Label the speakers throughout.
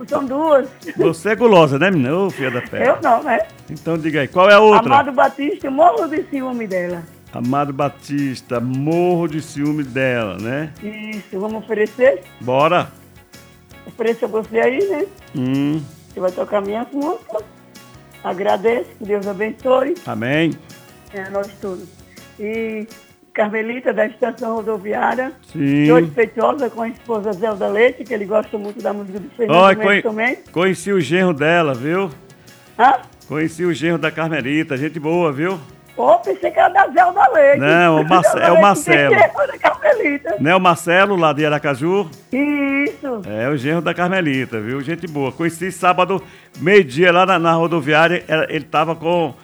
Speaker 1: são duas.
Speaker 2: Você é gulosa, né, menina? Ô, filha da fé.
Speaker 1: Eu não, né?
Speaker 2: Então diga aí, qual é a outra?
Speaker 1: Amado Batista, morro de ciúme dela.
Speaker 2: Amado Batista, morro de ciúme dela, né?
Speaker 1: Isso, vamos oferecer?
Speaker 2: Bora.
Speaker 1: Ofereço a você aí, né? Você vai tocar minhas músicas. Agradeço, que Deus abençoe.
Speaker 2: Amém.
Speaker 1: É, nós todos. E Carmelita, da Estação Rodoviária.
Speaker 2: Sim.
Speaker 1: Joyce Feitosa com a esposa Zelda Leite, que ele gosta muito da música do Fernando Mendes também.
Speaker 2: Conheci o genro dela, viu?
Speaker 1: Hã?
Speaker 2: Conheci o genro da Carmelita, gente boa, viu?
Speaker 1: Pô, pensei que era da Zelda Leite.
Speaker 2: Não, é o Marcelo.
Speaker 1: Da Carmelita.
Speaker 2: Não é o Marcelo, lá de Aracaju?
Speaker 1: Isso.
Speaker 2: É o genro da Carmelita, viu? Gente boa. Conheci sábado, meio-dia, lá na rodoviária. Ele tava com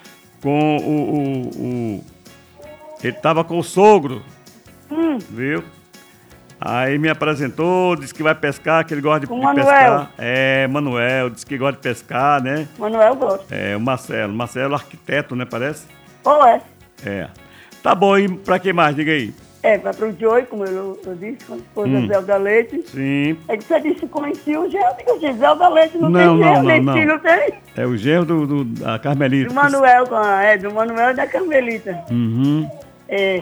Speaker 2: ele tava com o sogro, viu? Aí me apresentou, disse que vai pescar, que ele gosta de pescar. É, Manuel, disse que gosta de pescar, né?
Speaker 1: Manuel gosta.
Speaker 2: É, o Marcelo. Marcelo, arquiteto, né, parece?
Speaker 1: Ou é?
Speaker 2: É. Tá bom, e pra que mais? Diga aí.
Speaker 1: É, vai pro Joey, como eu disse, com a esposa Zelda Leite.
Speaker 2: Sim.
Speaker 1: É que você disse que conhecia o genro, eu digo, Zelda Leite não tem genro, nem filho tem.
Speaker 2: É o genro da Carmelita.
Speaker 1: Do Manuel, do Manuel e da Carmelita. É.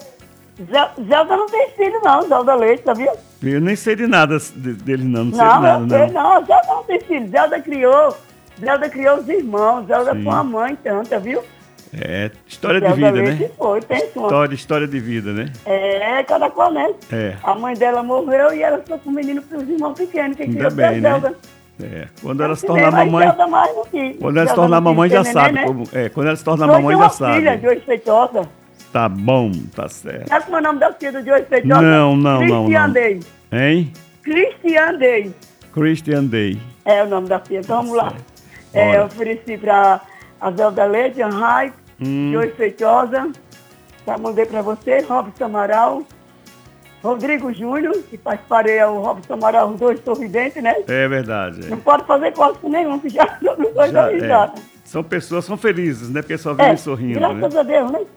Speaker 1: Zelda não tem filho não, Zelda Leite, sabia?
Speaker 2: Eu nem sei de nada dele não sei de nada, não.
Speaker 1: Não, Zelda não tem filho, Zelda criou os irmãos, Zelda foi uma mãe tanta, viu?
Speaker 2: É, história de vida, né?
Speaker 1: Foi, pensa
Speaker 2: história de vida, né?
Speaker 1: É, cada qual, né?
Speaker 2: É.
Speaker 1: A mãe dela morreu e ela ficou com o menino para os irmãos pequenos, que
Speaker 2: ainda bem, né?
Speaker 1: Zelda.
Speaker 2: É, quando ela se tornar mamãe... Quando ela se tornar mamãe, já sabe como... É, quando ela se tornar mamãe, já sabe.
Speaker 1: Filha, Joyce Feitosa.
Speaker 2: Tá bom, tá certo.
Speaker 1: Sabe como é o nome da filha do Joyce Feitosa?
Speaker 2: Não.
Speaker 1: Christian Day.
Speaker 2: Hein?
Speaker 1: Christian Day.
Speaker 2: Christian Day.
Speaker 1: É o nome da filha, então vamos lá. Eu ofereci para a Zelda Leite, a Rai, Joyce Feitosa. Já mandei para você, Robson Amaral. Rodrigo Júnior, que faz pareia o Robson Amaral, os dois sorridentes, né?
Speaker 2: É verdade. É.
Speaker 1: Não pode fazer código nenhum, que já os dois dão risada.
Speaker 2: São pessoas, são felizes, né? Porque só vivem sorrindo,
Speaker 1: graças a Deus, né?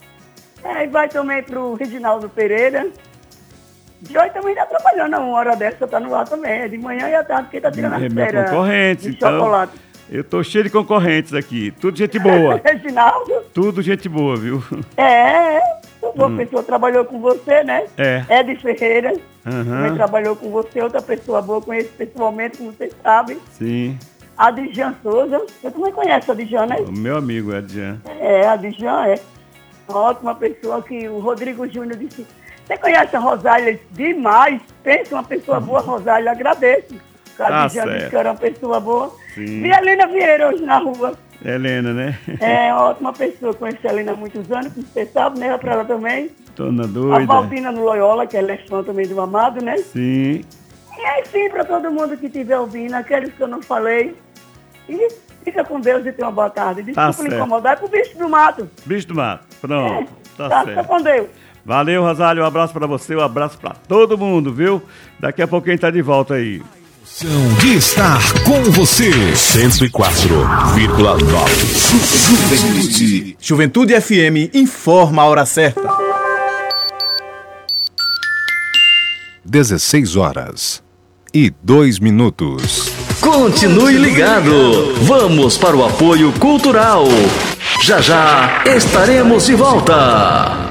Speaker 1: E vai também pro Reginaldo Pereira. De hoje também está trabalhando, uma hora dessa tá no ar também. É de manhã e à tarde, porque tá tirando a feira
Speaker 2: concorrente,
Speaker 1: de
Speaker 2: então,
Speaker 1: chocolate.
Speaker 2: Eu tô cheio de concorrentes aqui, tudo gente boa.
Speaker 1: Reginaldo.
Speaker 2: Tudo gente boa, viu?
Speaker 1: Uma pessoa trabalhou com você, né? Ed Ferreira. Também trabalhou com você, outra pessoa boa, conheço pessoalmente, como vocês sabem.
Speaker 2: Sim.
Speaker 1: Adjan Souza. Você também conhece a Adjan, né?
Speaker 2: O meu amigo é Adjan.
Speaker 1: A Adjan é uma ótima pessoa que o Rodrigo Júnior disse. Você conhece a Rosália demais? Pensa uma pessoa boa, Rosália, agradeço. A Adjan disse que era uma pessoa boa.
Speaker 2: Sim.
Speaker 1: Vi a Helena Vieira hoje na rua.
Speaker 2: Helena, né?
Speaker 1: É uma ótima pessoa, conheci a Helena há muitos anos, como você sabe, né? Para ela também.
Speaker 2: Dona doida.
Speaker 1: A Valdina no Loyola, que ela é fã também do Amado, né?
Speaker 2: Sim.
Speaker 1: E aí sim, para todo mundo que estiver ouvindo, aqueles que eu não falei. E fica com Deus e tenha uma boa tarde. Desculpa me incomodar, é pro bicho do mato.
Speaker 2: Bicho do mato, pronto. Tá certo.
Speaker 1: Fica com Deus.
Speaker 2: Valeu, Rosário, um abraço para você, um abraço para todo mundo, viu? Daqui a pouquinho tá de volta aí.
Speaker 3: De estar com você 104,9 Juventude FM informa a hora certa. 16h02.
Speaker 4: Continue ligado. Vamos para o apoio cultural. Já estaremos de volta.